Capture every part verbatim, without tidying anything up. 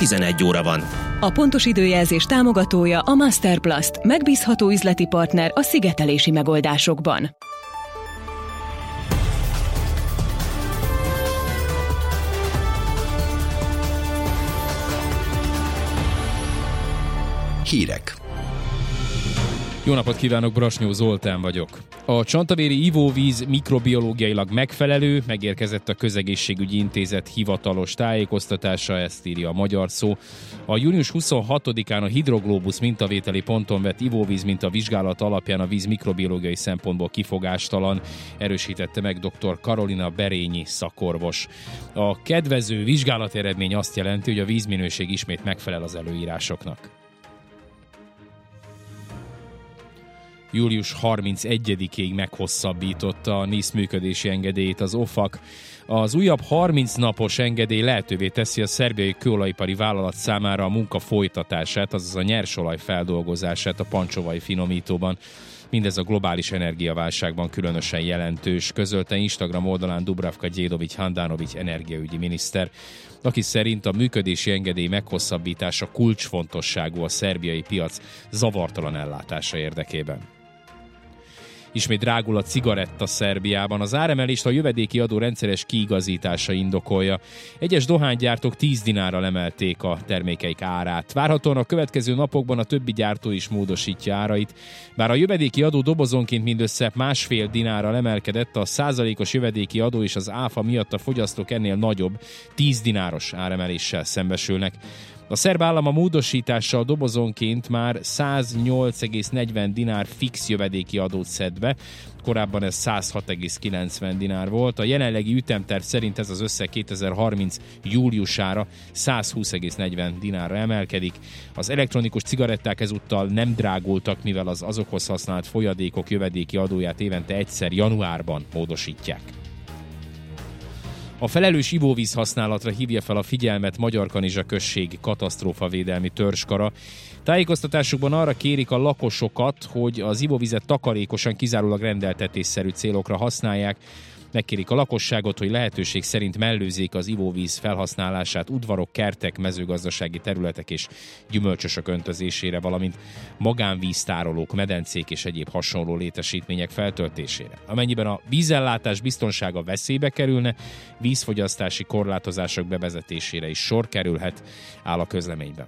tizenegy óra van. A pontos időjelzés támogatója a Masterplast, megbízható üzleti partner a szigetelési megoldásokban. Hírek. Jó napot kívánok, Brasnyó Zoltán vagyok. A csantavéri ivóvíz mikrobiológiailag megfelelő, megérkezett a Közegészségügyi Intézet hivatalos tájékoztatása, ezt írja a Magyar Szó. A június huszonhatodikán a Hidroglobus mintavételi ponton vett ivóvíz minta vizsgálat alapján a víz mikrobiológiai szempontból kifogástalan, erősítette meg dr. Karolina Berényi szakorvos. A kedvező vizsgálati eredmény azt jelenti, hogy a vízminőség ismét megfelel az előírásoknak. július harmincegyedikéig meghosszabbította a NISZ működési engedélyét az o fak. Az újabb harminc napos engedély lehetővé teszi a szerbiai kőolajipari vállalat számára a munka folytatását, azaz a nyersolaj feldolgozását a pancsovai finomítóban. Mindez a globális energiaválságban különösen jelentős, közölte Instagram oldalán Dubravka Gyédovics Handanovics energiaügyi miniszter, aki szerint a működési engedély meghosszabbítása kulcsfontosságú a szerbiai piac zavartalan ellátása érdekében. Ismét drágul a cigaretta Szerbiában. Az áremelést a jövedéki adó rendszeres kiigazítása indokolja. Egyes dohánygyártók tíz dinárral emelték a termékeik árát. Várhatóan a következő napokban a többi gyártó is módosítja árait. Bár a jövedéki adó dobozonként mindössze másfél dinárral emelkedett, a százalékos jövedéki adó és az áfa miatt a fogyasztók ennél nagyobb, tíz dináros áremeléssel szembesülnek. A szerb állam a módosítással dobozonként már száznyolc egész negyven dinár fix jövedéki adót szed be, korábban ez százhat egész kilencven dinár volt. A jelenlegi ütemterv szerint ez az összeg kétezer-harminc júliusára százhúsz egész negyven dinárra emelkedik. Az elektronikus cigaretták ezúttal nem drágultak, mivel az azokhoz használt folyadékok jövedéki adóját évente egyszer januárban módosítják. A felelős ivóvíz használatra hívja fel a figyelmet Magyarkanizsa község katasztrófavédelmi törzskara. Tájékoztatásukban arra kérik a lakosokat, hogy az ivóvizet takarékosan, kizárólag rendeltetésszerű célokra használják. Megkérik a lakosságot, hogy lehetőség szerint mellőzzék az ivóvíz felhasználását udvarok, kertek, mezőgazdasági területek és gyümölcsösök öntözésére, valamint magánvíztárolók, medencék és egyéb hasonló létesítmények feltöltésére. Amennyiben a vízellátás biztonsága veszélybe kerülne, vízfogyasztási korlátozások bevezetésére is sor kerülhet, áll a közleményben.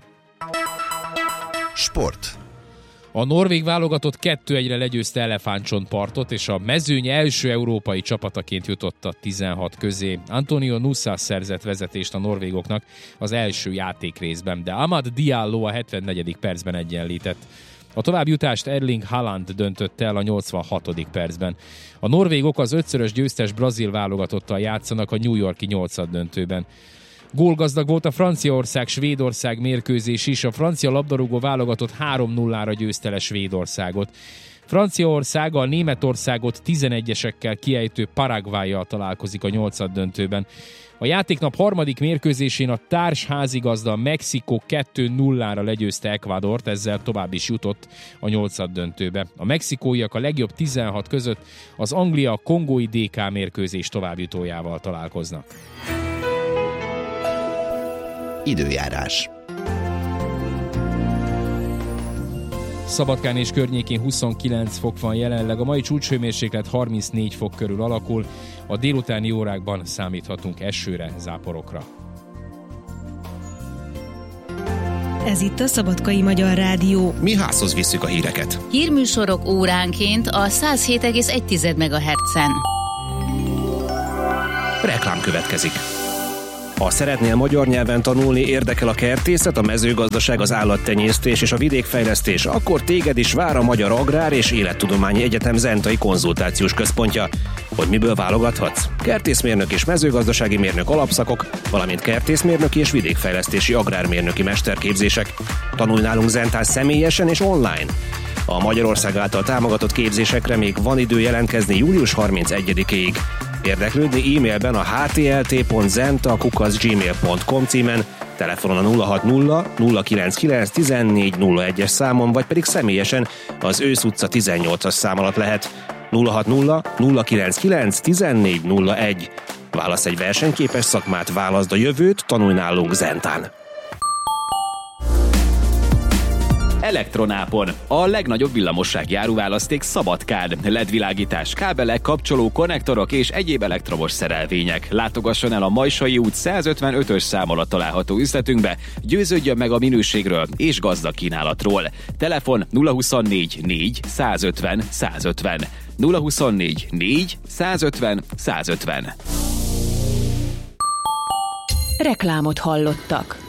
Sport. A norvég válogatott kettő egyre legyőzte Elefántcsontpartot, és a mezőny első európai csapataként jutott a tizenhat közé. Antonio Nusa szerzett vezetést a norvégoknak az első játékrészben, de Amad Diallo a hetvennegyedik percben egyenlített. A továbbjutást Erling Haaland döntötte el a nyolcvanhatodik percben. A norvégok az ötszörös győztes brazil válogatottal játszanak a New York-i nyolcaddöntőben. Gólgazdag volt a Franciaország-Svédország mérkőzés is, a francia labdarúgó válogatott három nullára győzte le Svédországot. Franciaország a Németországot tizenegyesekkel kiejtő Paraguayyal találkozik a nyolcaddöntőben. A játéknap harmadik mérkőzésén a társ házigazda Mexikó kettő nullára legyőzte Ecuadort, ezzel tovább is jutott a nyolcaddöntőbe. A mexikóiak a legjobb tizenhat között az Anglia-Kongói dé ká mérkőzés továbbjutójával találkoznak. Időjárás. Szabadkán és környékén huszonkilenc fok van jelenleg, a mai csúcshőmérséklet harmincnégy fok körül alakul, a délutáni órákban számíthatunk esőre, záporokra. Ez itt a Szabadkai Magyar Rádió. Mi házhoz visszük a híreket. Hírműsorok óránként a száz hét egész egy megahertzen. Reklám következik. Ha szeretnél magyar nyelven tanulni, érdekel a kertészet, a mezőgazdaság, az állattenyésztés és a vidékfejlesztés, akkor téged is vár a Magyar Agrár és Élettudományi Egyetem Zentai Konzultációs Központja. Hogy miből válogathatsz? Kertészmérnök és mezőgazdasági mérnök alapszakok, valamint kertészmérnöki és vidékfejlesztési agrármérnöki mesterképzések. Tanulj nálunk Zentán személyesen és online. A Magyarország által támogatott képzésekre még van idő jelentkezni július harmincegyedikéig. Érdeklődni e-mailben a h t l t pont zenta kukac gmail pont com címen, telefonon a nulla hat nulla nulla kilenc kilenc tizennégy nulla egyes számon, vagy pedig személyesen az Ősz utca tizennyolcas szám alatt lehet. nulla hat nulla nulla kilenc kilenc tizennégy nulla egy. Válasz egy versenyképes szakmát, válaszd a jövőt, tanulj nálunk Zentán. Elektronápon. A legnagyobb villamossági áruválaszték Szabadkán. el é dé-világítás, kábelek, kapcsoló, konnektorok és egyéb elektromos szerelvények. Látogasson el a Majsai út százötvenötös szám alatt található üzletünkbe, győződjön meg a minőségről és gazdag kínálatról. Telefon nulla huszonnégy négy százötven százötven. nulla huszonnégy négy százötven százötven. Reklámot hallottak.